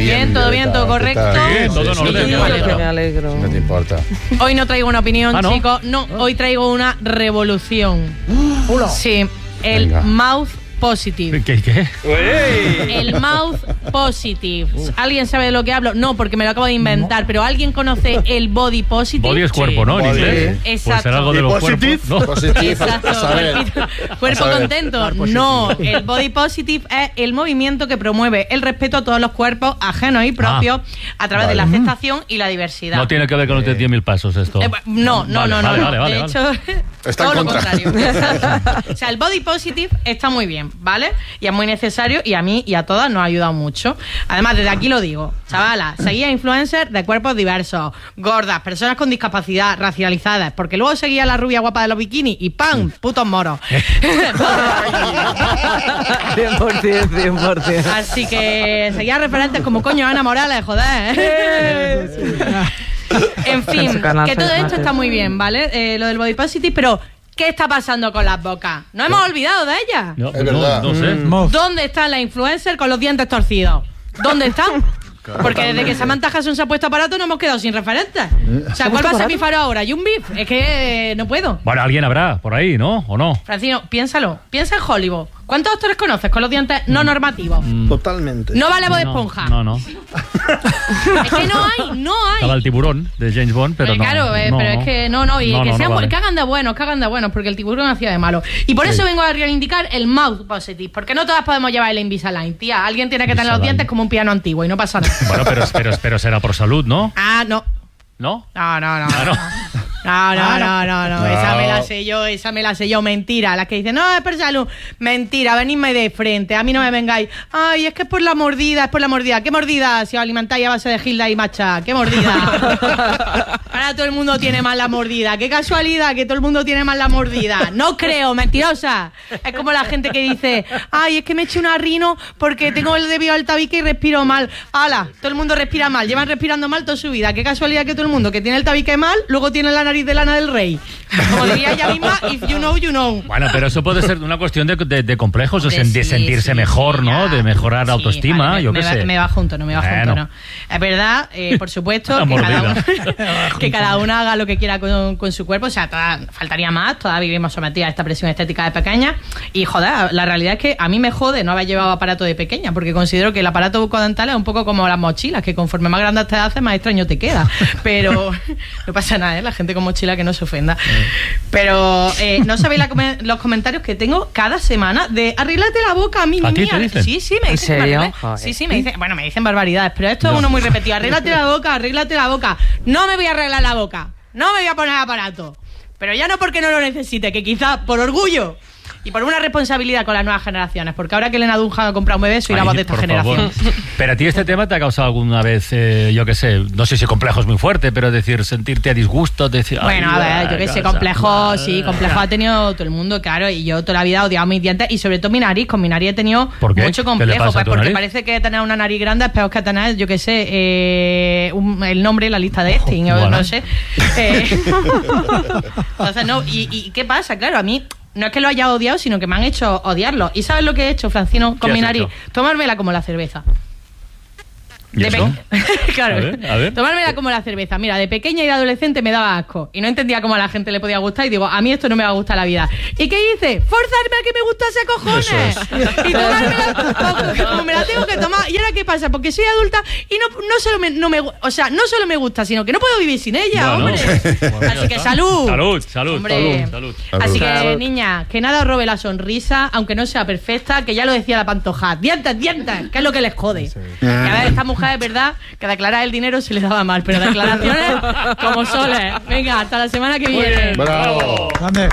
Bien, todo bien, todo correcto. Bien, todo en orden. Me alegro. No te importa. Hoy no traigo una opinión, ¿no? chicos. No, hoy traigo una revolución. Sí, el Venga. mouth positive. ¿Qué? El mouth positive. ¿Alguien sabe de lo que hablo? No, porque me lo acabo de inventar, pero ¿alguien conoce el body positive? Body es cuerpo, ¿no? En Body. inglés. Exacto. Puede ser algo de ¿Y los positive? cuerpos, ¿no? Positivo. Exacto, A saber. cuerpo A saber. contento. No, el body positive es el movimiento que promueve el respeto a todos los cuerpos ajenos y propios a través de la aceptación y la diversidad. No tiene que ver con los 10.000 pasos esto. No. Vale, De hecho, Está todo en lo contra. contrario. O sea, el body positive está muy bien, ¿vale? Y es muy necesario y a mí y a todas nos ha ayudado mucho. Además, desde aquí lo digo, chavalas, seguía influencers de cuerpos diversos, gordas, personas con discapacidad, racializadas, porque luego seguía la rubia guapa de los bikinis y ¡pam! Putos moros. 100%. Así que seguía referentes como coño Ana Morales, joder. En fin, que todo esto está muy bien, ¿vale? Lo del body positive, pero ¿qué está pasando con las bocas? ¿No hemos olvidado de ellas? No, Es verdad. no sé. ¿Dónde están las influencers con los dientes torcidos? ¿Dónde están? Porque desde que Samantha Hudson se ha puesto aparato no hemos quedado sin referentes. O sea, ¿cuál va a ser mi faro ahora? ¿Y un beef? Es que no puedo. Bueno, alguien habrá por ahí, ¿no? ¿O no? Francino, piénsalo. Piensa en Hollywood. ¿Cuántos actores conoces con los dientes no normativos? Totalmente. No vale Bob Esponja. No. Es que no hay. Estaba el tiburón de James Bond, pero no. Claro, pero es que no. Y No, que no, sean no vale. que hagan de buenos, porque el tiburón hacía de malo. Y por eso vengo a reivindicar el mouth positive, porque no todas podemos llevar el Invisalign, tía. Alguien tiene que tener los Invisalign. dientes como un piano antiguo y no pasa nada. Bueno, pero será por salud, ¿no? Ah, no. ¿No? No. Ah, no. No. Esa me la sé yo. Mentira. Las que dicen, no, es por salud. Mentira, venidme de frente. A mí no me vengáis. Ay, es que es por la mordida, ¿Qué mordida? Si os alimentáis a base de Gilda y Macha. ¿Qué mordida? Ahora todo el mundo tiene más la mordida. Qué casualidad que todo el mundo tiene más la mordida. No creo, mentirosa. Es como la gente que dice, ay, es que me eché una rino porque tengo el debido al tabique y respiro mal. ¡Hala! Todo el mundo respira mal. Llevan respirando mal toda su vida. Qué casualidad que todo el mundo que tiene el tabique mal, luego tiene la nariz de Lana del Rey. Como diría ella misma, if you know, you know. Bueno, pero eso puede ser una cuestión de complejos, Hombre, de sentirse mejor, ¿no? ya. De mejorar la autoestima, vale, yo qué sé. Me va junto, no. Bueno. Es verdad, por supuesto, La mordida. que cada uno haga lo que quiera con su cuerpo. O sea, faltaría más, todas vivimos sometidas a esta presión estética de pequeña. Y joder, la realidad es que a mí me jode no haber llevado aparato de pequeña, porque considero que el aparato bucodental es un poco como las mochilas, que conforme más grande te haces, más extraño te queda. Pero no pasa nada, ¿eh? La gente con mochila que no se ofenda. Pero no sabéis los comentarios que tengo cada semana de arréglate la boca, mi ¿A ti niña. te dicen? Sí, me ¿En dicen. serio? Vale. Joder. Sí, me dicen barbaridades, pero esto es uno muy repetido. Arréglate la boca. No me voy a arreglar la boca. No me voy a poner aparato. Pero ya no porque no lo necesite, que quizás por orgullo y por una responsabilidad con las nuevas generaciones, porque ahora que Elena Dunham ha comprado un bebé, soy la Ay, voz de esta por generación. favor. Pero a ti este tema te ha causado alguna vez, yo qué sé, no sé si complejo es muy fuerte, pero decir, sentirte a disgusto, decir... Bueno, a ver, yo qué sé, complejo ha tenido todo el mundo, claro, y yo toda la vida he odiado mis dientes y sobre todo mi nariz. Con mi nariz he tenido ¿Por qué? mucho ¿Qué le complejo, pasa a pues tu porque nariz? parece que tener una nariz grande es peor que tener, yo qué sé, el nombre en la lista de Epstein, o Bueno. no sé. Entonces, no, ¿y qué pasa? Claro, a mí... No es que lo haya odiado, sino que me han hecho odiarlo. ¿Y sabes lo que he hecho, Francino, con ¿Qué mi has nariz? hecho? Tomármela como la cerveza. ¿Y eso? Claro, A ver. tomármela como la cerveza. Mira, de pequeña y de adolescente me daba asco y no entendía cómo a la gente le podía gustar y digo, a mí esto no me va a gustar la vida. ¿Y qué hice? Forzarme a que me gustase, cojones. Y tomármela como me la tengo que tomar. ¿Y ahora qué pasa? Porque soy adulta y no solo me gusta, sino que no puedo vivir sin ella, Bueno. hombre. Así que salud. Salud. Hombre. Salud. Así que, Salud. niña, que nada os robe la sonrisa, aunque no sea perfecta, que ya lo decía la Pantoja. Dientes, que es lo que les jode. Y a ver, esta mujer es verdad que declarar el dinero se le daba mal, pero declaraciones como soles. Venga, hasta la semana que viene. Bravo. Grande.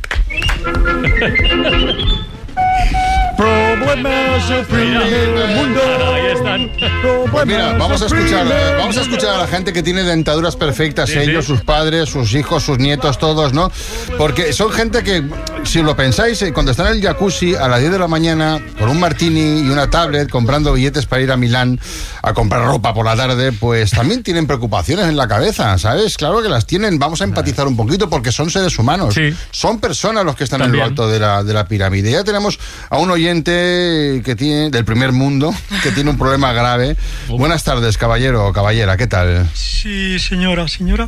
Problemas del primer mundo. Ahí están. Pues mira, vamos a escuchar a la gente que tiene dentaduras perfectas, Sí, ellos, sí. sus padres, sus hijos, sus nietos, todos, ¿no? Porque son gente que, si lo pensáis, cuando están en el jacuzzi a las 10 de la mañana, con un martini y una tablet, comprando billetes para ir a Milán a comprar ropa por la tarde, pues también tienen preocupaciones en la cabeza, ¿sabes? Claro que las tienen, vamos a empatizar un poquito porque son seres humanos. Sí. Son personas los que están También. en lo alto de la pirámide. Ya tenemos a un oyente que tiene del primer mundo, que tiene un problema grave, Buenas tardes, caballero o caballera, ¿qué tal? Sí, señora. Señora.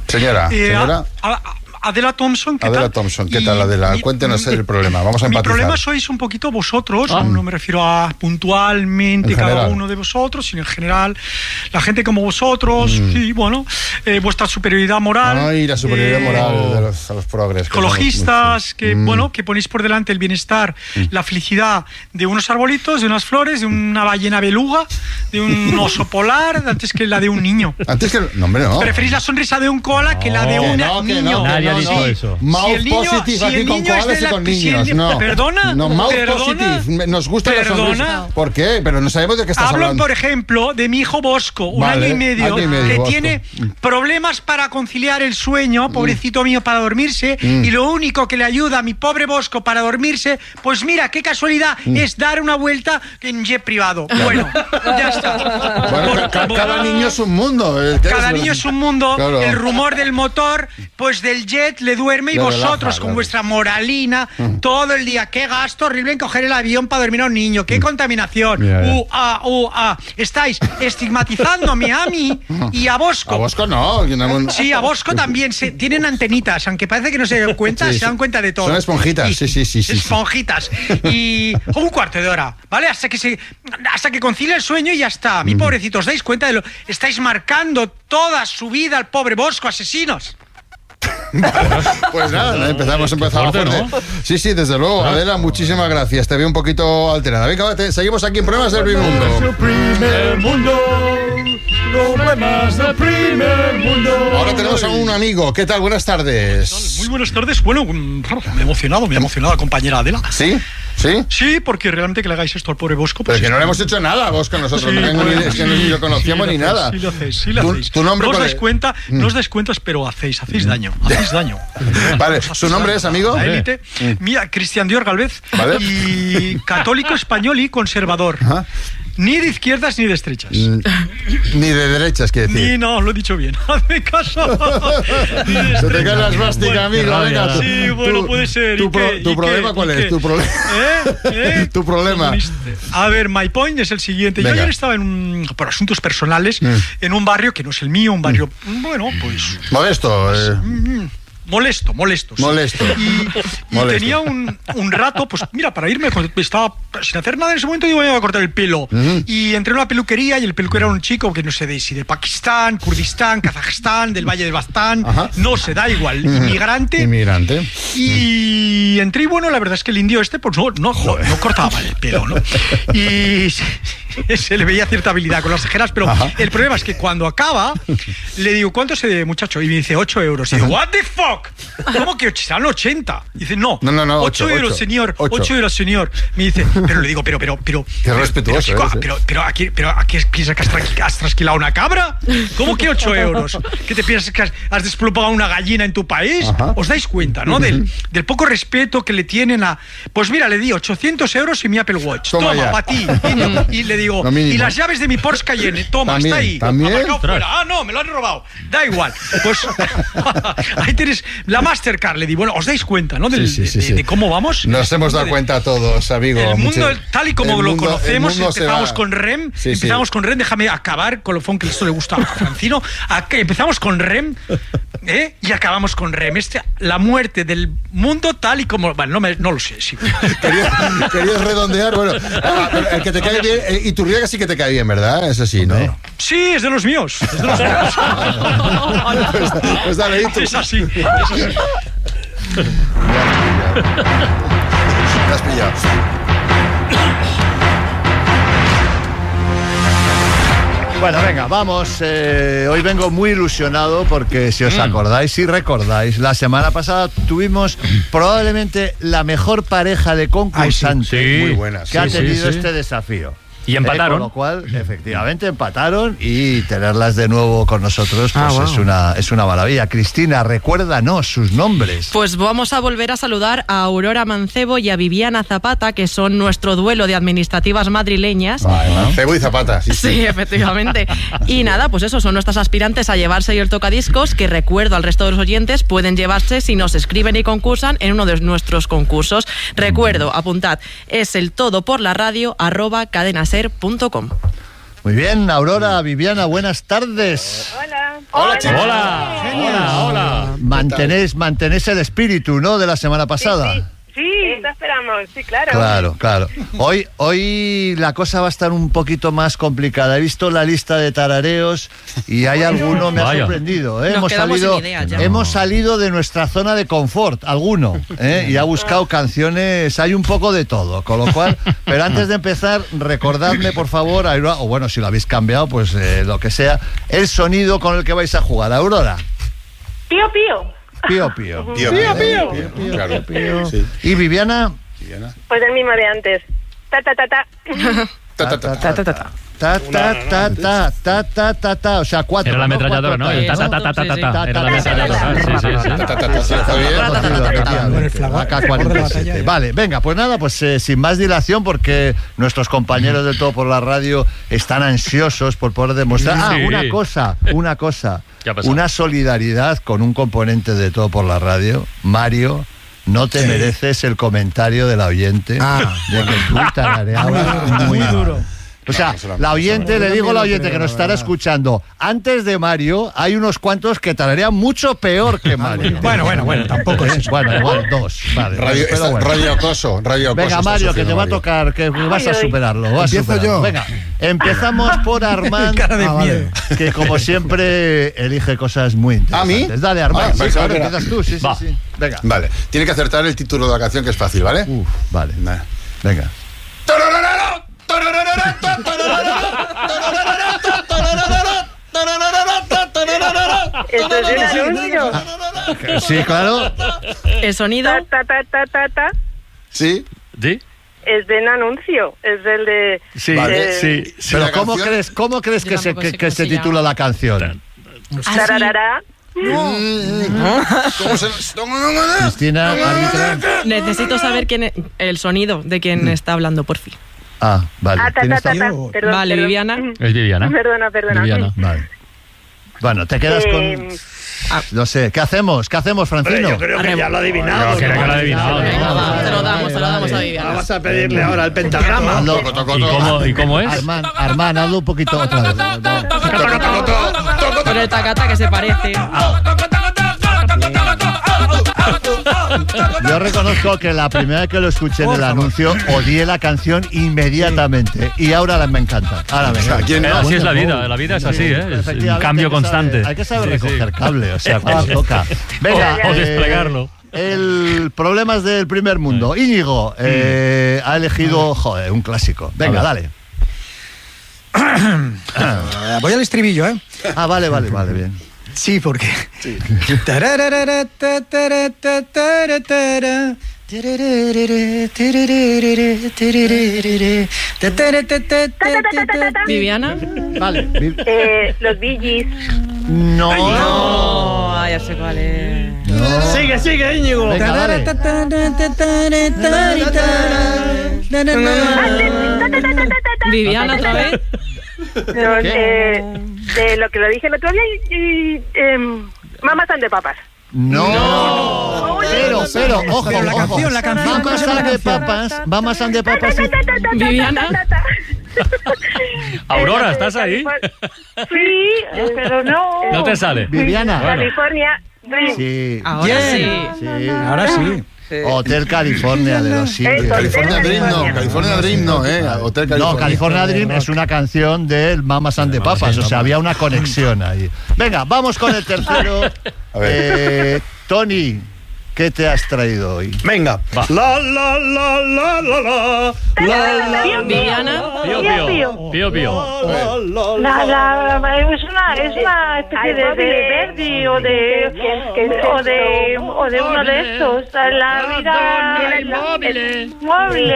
Adela Thompson, ¿qué Adela tal? Thompson, ¿qué tal, Adela? Cuéntenos el problema, vamos a empatizar. Mi problema sois un poquito vosotros, no me refiero a puntualmente cada uno de vosotros, sino en general, la gente como vosotros, y bueno, vuestra superioridad moral. Ay, la superioridad moral de los progres. Ecologistas, que ponéis por delante el bienestar, la felicidad de unos arbolitos, de unas flores, de una ballena beluga, de un oso polar, antes que la de un niño. Antes que... No, hombre, no. Preferís la sonrisa de un koala que la de un niño. Nadie ha dicho eso. Mouth positive aquí con koalas y con niños. No. ¿Perdona? No, mouth positive. Nos gusta la sonrisa. ¿Por qué? Pero no sabemos de qué estás hablando. Hablo, por ejemplo, de mi hijo Bosco, un año y medio, que Bosco tiene problemas para conciliar el sueño, pobrecito mío, para dormirse, y lo único que le ayuda a mi pobre Bosco para dormirse, pues mira, qué casualidad, es dar una vuelta en jet privado. Bueno, ya está. Bueno, cada niño es un mundo. Cada niño es un mundo. Claro. El rumor del motor, pues del jet le duerme, y le vosotros relaja, con vuestra moralina todo el día. Qué gasto horrible en coger el avión para dormir a un niño. Qué contaminación. Estáis estigmatizándome a mí y a Bosco. A Bosco no. Sí, a Bosco también. Tienen antenitas, aunque parece que no se dan cuenta, se dan cuenta de todo. Son esponjitas, sí. Esponjitas. Y un cuarto de hora, ¿vale? Hasta que concilie el sueño y ya está. Mi pobrecito, ¿os dais cuenta de lo? Estáis marcando toda su vida al pobre Bosco, asesinos. Pues nada, empezamos fuerte, ¿no? Sí, desde luego. Adela, muchísimas gracias. Te veo un poquito alterada. Venga, seguimos aquí en Problemas del Primer Mundo. Problemas del primer mundo. Ahora tenemos a un amigo. ¿Qué tal? Buenas tardes. Muy buenas tardes. Bueno, me ha emocionado la compañera Adela. ¿Sí? Sí, porque realmente que le hagáis esto al pobre Bosco. Pues pero que no le hemos hecho nada a Bosco nosotros. Es que ni lo conocíamos ni nada. Sí lo hacéis. ¿Tu nombre no os cuál dais cuenta, no os dais cuenta, pero hacéis daño. Vale, ¿su nombre es, amigo? La élite. Mira, Cristian Dior Galvez. ¿Vale? Y católico español y conservador. Ajá. Ni de izquierdas ni de estrechas. Ni de derechas, quiere decir. No, lo he dicho bien. Hazme caso. Se te cae la esvástica, amigo. Venga, sí, bueno, puede ser. ¿Tu problema cuál es? ¿Tu problema? ¿Tu problema? A ver, my point es el siguiente. Venga. Yo ayer estaba por asuntos personales en un barrio que no es el mío, un barrio, bueno, pues... Modesto. Molesto. Y tenía un rato, pues mira, para irme, estaba sin hacer nada en ese momento, digo, voy a cortar el pelo. Y entré en una peluquería y el peluquero era un chico que no sé si de Pakistán, Kurdistán, Kazajstán, del Valle del Bastán, no se da igual, inmigrante. Y entré y bueno, la verdad es que el indio pues no cortaba mal el pelo, ¿no? Y se le veía cierta habilidad con las tijeras, pero el problema es que cuando acaba, le digo, ¿cuánto se debe, muchacho? Y me dice, 8 euros. Y digo, ¿what the fuck? ¿Cómo que serán 80? Y dice, no, 8 euros, señor. 8 euros, señor. Me dice, pero le digo, pero. Qué respetuoso. Pero aquí piensas que has trasquilado una cabra. ¿Cómo que 8 euros? ¿Qué te piensas que has desplumado una gallina en tu país? ¿Os dais cuenta, no? Del poco respeto que le tienen a. Pues mira, le di 800 euros y mi Apple Watch. Toma para ti. Y le digo, y las llaves de mi Porsche Cayenne. Toma, ¿También? Está ahí. ¿También? No, me lo han robado. Da igual. Pues ahí tienes la Mastercard. Le di, bueno, ¿os dais cuenta, no? De cómo vamos. Nos hemos dado cuenta todos, amigo. El mundo, tal y como lo conocemos, empezamos con REM. Déjame acabar con lo que esto le gusta a Francino. Empezamos con REM y acabamos con REM. La muerte del mundo tal y como... Bueno, no lo sé. Sí. Querías redondear. Bueno, el que te cae bien... Y tu riega sí que te cae bien, ¿verdad? Es así, ¿no? Sí, es de los míos. Pues dale, ¿y tú? Es así. Me has pillado. Bueno, venga, vamos. Hoy vengo muy ilusionado porque si os acordáis, si recordáis, la semana pasada tuvimos probablemente la mejor pareja de concursantes muy buenas, que ha tenido este desafío. Y empataron. Con lo cual, efectivamente, empataron y tenerlas de nuevo con nosotros pues es una maravilla. Cristina, recuérdanos sus nombres. Pues vamos a volver a saludar a Aurora Mancebo y a Viviana Zapata, que son nuestro duelo de administrativas madrileñas. Mancebo y Zapata, sí, efectivamente. Y nada, pues eso, son nuestras aspirantes a llevarse el tocadiscos, que recuerdo al resto de los oyentes, pueden llevarse si nos escriben y concursan en uno de nuestros concursos. Recuerdo, apuntad, es el todo por la radio @cadenaser.com. Muy bien, Aurora, Viviana, buenas tardes. Hola. Mantenéis el espíritu, ¿no?, de la semana pasada. Sí, te esperamos, sí, claro. Claro. Hoy la cosa va a estar un poquito más complicada. He visto la lista de tarareos y hay alguno, me ha sorprendido. Hemos salido de nuestra zona de confort, alguno, y ha buscado canciones, hay un poco de todo, con lo cual, pero antes de empezar, recordadme, por favor, Aurora, o bueno, si lo habéis cambiado, pues lo que sea, el sonido con el que vais a jugar. Aurora. Pío, pío. Pío. Claro. Sí. ¿Y Viviana? Pues el mismo de antes. Ta. O sea, 4. Era la ametralladora, ¿no? Era la ametralladora. Vale, venga, pues nada, pues sin más dilación, porque nuestros compañeros de Todo por la Radio están ansiosos por poder demostrar. Una cosa. Una solidaridad con un componente de Todo por la Radio. Mario, no te mereces el comentario del oyente de que tú tarareabas muy duro. O sea, la oyente, le digo a la oyente que nos estará escuchando, antes de Mario hay unos cuantos que tararean mucho peor que Mario. Bueno, tampoco es eso. Bueno, igual 2. Vale, Radio acoso. Venga, Mario, que te va a tocar, que vas a superarlo. Empiezo yo. Venga, empezamos por Armand, que como siempre elige cosas muy interesantes. ¿A mí? Dale, Armand. Claro, empiezas tú, sí. Venga. Vale, tiene que acertar el título de la canción, que es fácil, ¿vale? Vale. Venga. ¿Esto es un anuncio? Sí, claro. El sonido. Ta. ¿Sí? ¿Sí? Es de un anuncio, es del de... Sí, vale. sí. Pero ¿cómo crees que se titula la canción? Tararara. Cristina, árbitra. Necesito saber el sonido de quién está hablando, por fin. Vale. Perdón, vale, Viviana. Es Viviana. Perdona. Viviana. Vale. Bueno, te quedas con... No sé, ¿qué hacemos, Francino? Yo creo que ya lo ha adivinado. Yo creo que lo ha adivinado. Venga, va, se lo damos a Viviana. Vamos a pedirle ahora el pentagrama. ¿Y cómo es? Armand, hazlo un poquito otra vez. Con el tacata que se parece. Yo reconozco que la primera vez que lo escuché en el anuncio odié la canción inmediatamente y ahora me encanta. Así es la vida es así, es un cambio constante. Hay que saber recoger cable, o sea, cuando toca. Venga, o desplegarlo. El Problemas del Primer Mundo. Íñigo ha elegido, un clásico. Venga, dale. Voy al estribillo, ¿eh? Vale, bien. Sí, porque... Sí. ¿Viviana? Vale. Los Bee Gees. No, ya sé cuál es. No. Sigue, Íñigo. Venga, dale. ¿Viviana otra vez? No, de lo que lo dije el otro día y Mamas and the Papas. No. Pero, ojo, la canción. Mamas and the Papas. Viviana. Aurora, ¿estás ahí? Sí, pero no. No te sale. Viviana. California. Sí. Ahora sí. Ahora sí. Hotel California de los Singles. California Dream no, Hotel California. No, California Dream es una canción del Mamas and the Papas, o sea, había una conexión ahí. Venga, vamos con el tercero. A ver. Tony, ¿qué te has traído hoy? Venga. La. Viviana. Pío. Es una especie de Verdi o de uno de estos. La vida móvil.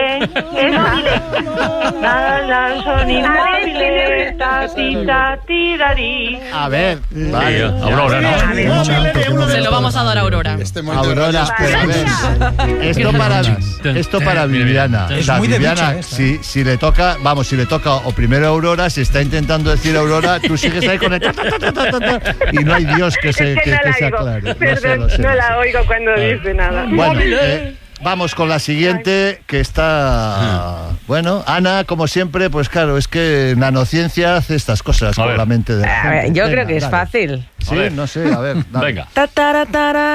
Son inmóviles. A ver, vale. Aurora, ¿no? Se lo vamos a dar a Aurora. Aurora, pero a ver, esto para Viviana. Es O sea, muy de Viviana, bicha esta. si le toca o primero Aurora, si está intentando decir Aurora, tú sigues ahí con el y no hay Dios que se aclare. Perdón, no la oigo cuando dice nada. Bueno, vamos con la siguiente, que está... Bueno, Ana, como siempre, pues claro, es que nanociencia hace estas cosas con la mente de la gente. Yo creo que es fácil. Sí, no sé, a ver. Dale. Venga.